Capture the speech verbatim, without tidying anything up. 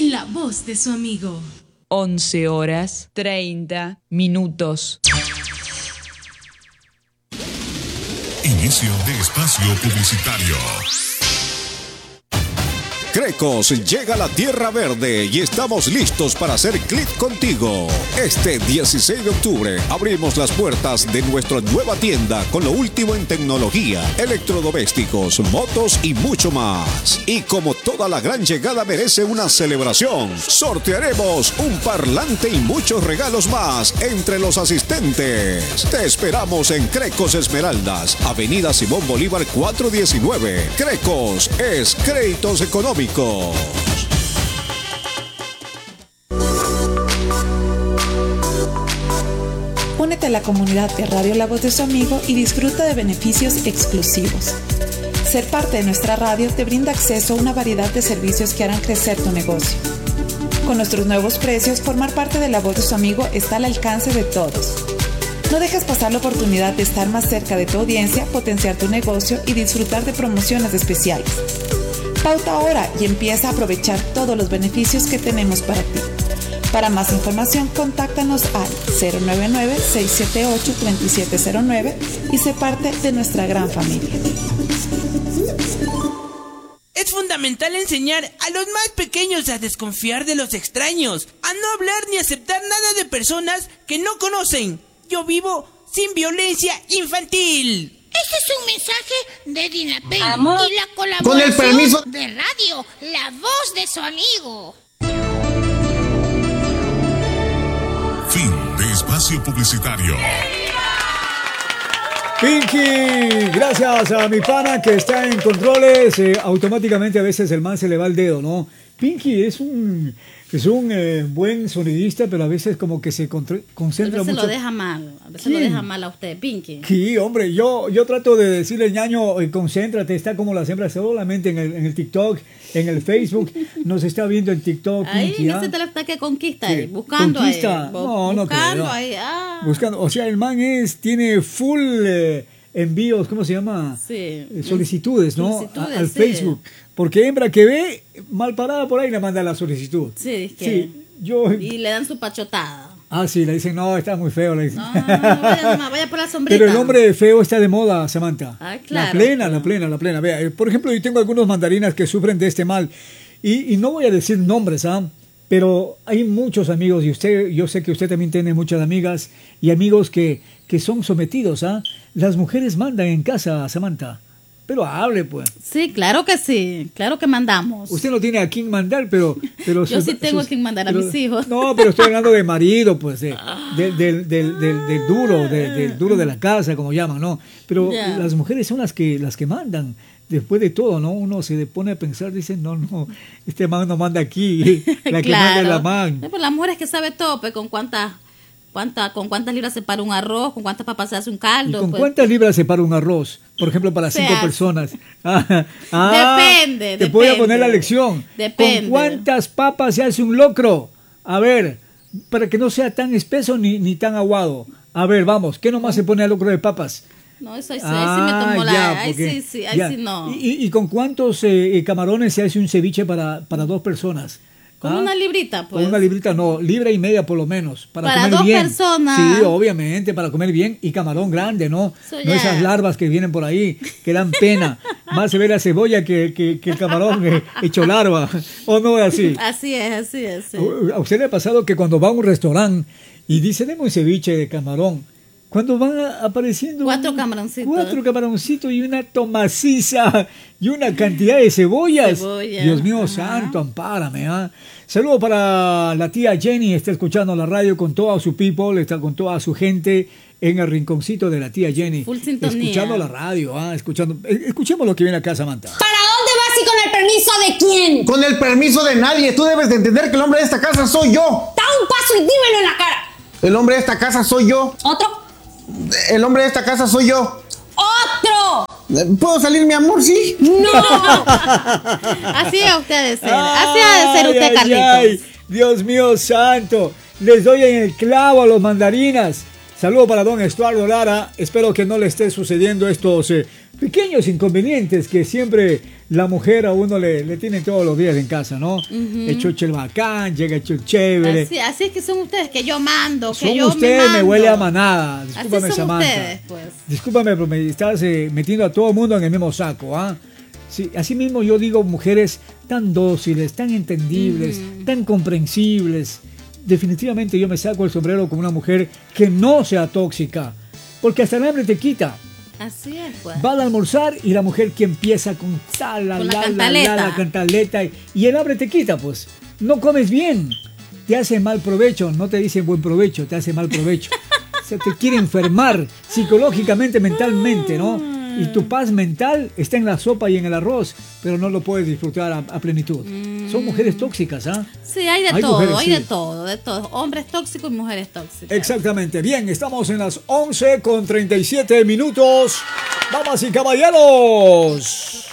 en la voz de su amigo. once horas treinta minutos. Inicio de espacio publicitario. Crecos llega a la Tierra Verde y estamos listos para hacer clic contigo. Este dieciséis de octubre abrimos las puertas de nuestra nueva tienda con lo último en tecnología, electrodomésticos, motos y mucho más. Y como toda la gran llegada merece una celebración, sortearemos un parlante y muchos regalos más entre los asistentes. Te esperamos en Crecos Esmeraldas, Avenida Simón Bolívar cuatrocientos diecinueve. Crecos es créditos económicos. Únete a la comunidad de Radio La Voz de su Amigo y disfruta de beneficios exclusivos. Ser parte de nuestra radio te brinda acceso a una variedad de servicios que harán crecer tu negocio. Con nuestros nuevos precios, formar parte de La Voz de su Amigo está al alcance de todos. No dejes pasar la oportunidad de estar más cerca de tu audiencia, potenciar tu negocio y disfrutar de promociones especiales. Pauta ahora y empieza a aprovechar todos los beneficios que tenemos para ti. Para más información, contáctanos al cero nueve nueve, seis siete ocho, tres siete cero nueve y sé parte de nuestra gran familia. Es fundamental enseñar a los más pequeños a desconfiar de los extraños, a no hablar ni aceptar nada de personas que no conocen. Yo vivo sin violencia infantil. Este es un mensaje de Dinapel Amor. y la colaboración Con el permiso de radio, La Voz de su Amigo. Fin de espacio publicitario. Pinky, gracias a mi pana que está en controles. Eh, automáticamente a veces el man se le va el dedo, ¿no? Pinky es un... Es un eh, buen sonidista, pero a veces como que se contra- concentra mucho. A veces mucho. lo deja mal, a veces ¿Quién? lo deja mal a usted, Pinky. Sí, hombre, yo, yo trato de decirle, ñaño, eh, concéntrate, está como la siembra solamente en el, en el TikTok, en el Facebook, nos está viendo en TikTok. Ahí, Pinky, en ¿ah? ese teléfono que conquista Sí. ahí, buscando ¿Conquista? ahí. No, no buscando creo. ahí, ah. Buscando, o sea, el man es, tiene full eh, envíos, ¿cómo se llama? Sí. Eh, solicitudes, ¿no? Solicitudes, A- al sí. Facebook. Porque hembra que ve, mal parada por ahí le manda la solicitud. Sí, es que... Sí, yo... Y le dan su pachotada. Ah, sí, le dicen, no, está muy feo, le dicen. No, no, vaya, no, vaya por la sombrita. Pero el hombre feo está de moda, Samantha. Ah, claro. La plena, la plena, la plena. Vea, eh, por ejemplo, yo tengo algunos mandarinas que sufren de este mal. Y, y no voy a decir nombres, ¿ah? Pero hay muchos amigos, y usted, yo sé que usted también tiene muchas amigas y amigos que, que son sometidos, ¿ah? Las mujeres mandan en casa, Samantha. Pero hable, pues. Sí, claro que sí, claro que mandamos. Usted no tiene a quién mandar, pero... pero Yo sus- sí tengo sus- a quien mandar a pero- mis hijos. No, pero estoy hablando de marido, pues, de, de- del, del, del, del duro, de- del duro de la casa, como llaman, ¿no? Pero Ya. las mujeres son las que las que mandan. Después de todo, ¿no? Uno se pone a pensar, dice, no, no, este man no manda aquí, la que manda es la man. Eh, pues la mujer es que sabe todo, pues, con cuántas, cuánta, con cuántas libras se para un arroz, con cuántas papas se hace un ¿Y caldo. con pues. cuántas libras se para un arroz? Por ejemplo, para Se cinco hace. personas. Ah, ah, Depende, Te voy a depende. poner la lección. Depende. ¿Con cuántas papas se hace un locro? A ver, para que no sea tan espeso ni, ni tan aguado. A ver, vamos, ¿qué nomás se pone al locro de papas? No, eso ahí sí, Ah, ahí sí me tomó la... ya, Ahí porque- sí, sí, ahí ya. sí no. ¿Y, y- y con cuántos eh, eh, camarones se hace un ceviche para, para dos personas? Con ¿Ah? una librita, pues. Con una librita, no, libra y media por lo menos. Para, Para comer dos bien. personas. Sí, obviamente, para comer bien. Y camarón grande, ¿no? Eso No ya. esas larvas que vienen por ahí, que dan pena. Más se ve la cebolla que, que, que el camarón eh, hecho larva. ¿O no es así? Así es, así es. Sí. ¿A usted le ha pasado que cuando va a un restaurante y dice, deme un ceviche de camarón, cuando van a- apareciendo Cuatro un- camaroncitos. cuatro camaroncitos y una tomaciza y una cantidad de cebollas? Cebolla, Dios mío ajá. santo, ampárame. ¿ah? Saludo para la tía Jenny, está escuchando la radio con toda su people, está con toda su gente en el rinconcito de la tía Jenny. Full sintonía. Escuchando la radio, ¿ah? escuchando. eh, Escuchemos lo que viene acá, Samantha. ¿Para dónde vas y con el permiso de quién? Con el permiso de nadie. Tú debes de entender que el hombre de esta casa soy yo. Da un paso y dímelo en la cara. El hombre de esta casa soy yo. ¿Otro? El hombre de esta casa soy yo. ¡Otro! ¿Puedo salir, mi amor? Sí. ¡No! Así es usted de ser. Así ha de ser usted, Ay, ay, Carlitos. ay, Dios mío santo. Les doy en el clavo a los mandarinas. Saludo para don Estuardo Lara. Espero que no le esté sucediendo estos eh, pequeños inconvenientes que siempre la mujer a uno le, le tiene todos los días en casa, ¿no? Uh-huh. Hecho el bacán, llega hecho el chévere. Así, así es que son ustedes, que yo mando, que son yo ustedes, me mando. me huele a manada. Discúlpame, así son Samantha. Ustedes, pues. Discúlpame, pero me estás eh, metiendo a todo el mundo en el mismo saco, ¿ah? Sí, así mismo yo digo mujeres tan dóciles, tan entendibles, uh-huh. tan comprensibles. Definitivamente yo me saco el sombrero con una mujer que no sea tóxica, porque hasta el hambre te quita. Así es, pues. Va a almorzar y la mujer que empieza con tal, la, con la, la, la, cantaleta. la, la cantaleta y, y el hambre te quita, pues. No comes bien, te hace mal provecho, no te dicen buen provecho, te hace mal provecho. O sea, te quiere enfermar psicológicamente, mentalmente, ¿no? Y tu paz mental está en la sopa y en el arroz, pero no lo puedes disfrutar a, a plenitud. Mm. Son mujeres tóxicas, ¿ah? ¿eh? Sí, hay de hay todo, mujeres, hay sí. de todo, de todo. Hombres tóxicos y mujeres tóxicas. Exactamente. Bien, estamos en las once con treinta y siete minutos. Damas y caballeros.